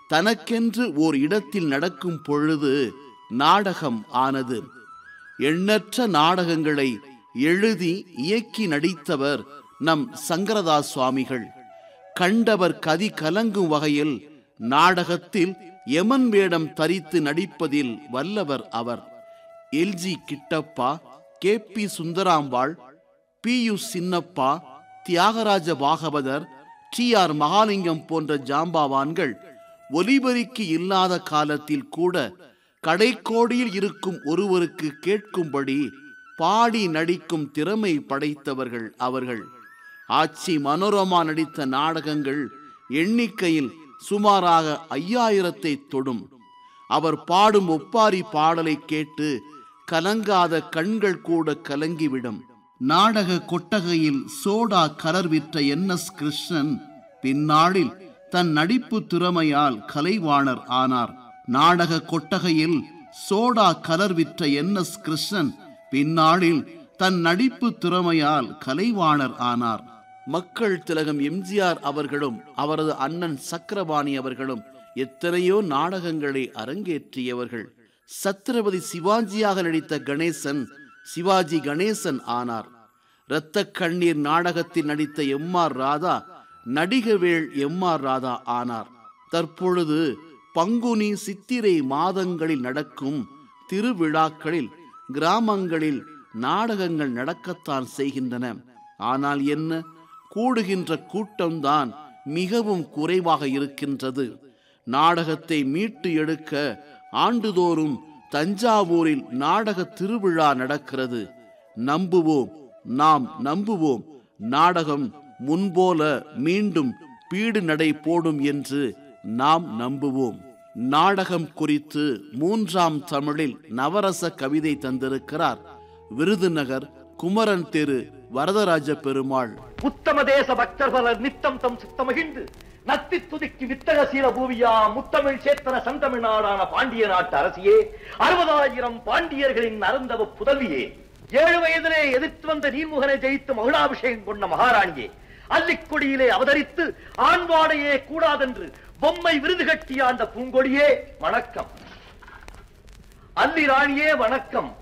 தனக்கென்று ஓர் இடத்தில் நடக்கும் பொழுது நாடகம் ஆனது. எண்ணற்ற நாடகங்களை எழுதி இயக்கி நடித்தவர் நம் சங்கரதாஸ் சுவாமிகள். கண்டவர் கதி கலங்கும் வகையில் நாடகத்தில் யமன் வேடம் தரித்து நடிப்பதில் வல்லவர் அவர். LG Kittappa, KP Sundarambal, PU Chinappa, Thyagaraja Bhagavathar, TR Mahalingam போன்ற ஜாம்பாவான்கள் ஒலிபரிக்கு இல்லாத காலத்தில் கூட கடைக்கோடியில் இருக்கும் ஒருவருக்கு கேட்கும்படி பாடி நடிக்கும் திறமை படைத்தவர்கள் அவர்கள். ஆச்சி மனோரமா நடித்த நாடகங்கள் எண்ணிக்கையில் சுமாராக 5000 தொடும். அவர் பாடும் ஒப்பாரி பாடலை கேட்டு கலங்காத கண்கள் கூட கலங்கிவிடும். நாடக கொட்டகையில் சோடா கலர் விற்ற NS கிருஷ்ணன் பின்னாளில் தன் நடிப்பு திறமையால் கலைவாணர் ஆனார். நாடக கொட்டகையில் சோடா கலர் விற்ற NS கிருஷ்ணன் பின்னாளில் தன் நடிப்பு திறமையால் கலைவாணர் ஆனார். மக்கள் திலகம் MGR அவர்களும் அவரது அண்ணன் சக்கரபாணி அவர்களும் எத்தனையோ நாடகங்களை அரங்கேற்றியவர்கள். சத்ரபதி சிவாஜியாக நடித்த கணேசன் சிவாஜி கணேசன் ஆனார். இரத்த கண்ணீர் நாடகத்தில் நடித்த MR ராதா நடிகவேள் MR ராதா ஆனார். தற்பொழுது பங்குனி சித்திரை மாதங்களில் நடக்கும் திருவிழாக்களில் கிராமங்களில் நாடகங்கள் நடக்கத்தான் செய்கின்றன. ஆனால் என்ன, கூடுகின்ற கூட்டம்தான் மிகவும் குறைவாக இருக்கின்றது. நாடகத்தை மீட்டு எடுக்க ஆண்டுதோறும் தஞ்சாவூரில் நாடக திருவிழா நடக்கிறது. நம்புவோம், நாம் நம்புவோம், நாடகம் முன்போல மீண்டும் பீடு நடை போடும் என்று நாம் நம்புவோம். நாடகம் குறித்து 3ஆம் தமிழில் நவரச கவிதை தந்திருக்கிறார் விருதுநகர் குமரன் தெரு வரதராஜ பெருமாள். உத்தம தேச பக்தர் பலர் நித்தம் தம் சித்தமகிழ்ந்து நத்தி துதிக்கு வித்தக சீல பூவியா முத்தமிழ் சேத்தன சந்தமிழ்நாடான பாண்டிய நாட்டு அரசியே, 60,000 பாண்டியர்களின் அருந்தவ புதல்வியே, 7 வயதிலே எதிர்த்து வந்த நீர்முகனை ஜெயித்து மகுடாபிஷேகம் கொண்ட மகாராணியே, அல்லிக்கொடியிலே அவதரித்து ஆண்பாடையே கூடாதென்று பொம்மை விருது கட்டிய அந்த பூங்கொடியே வணக்கம். அல்லி ராணியே வணக்கம்.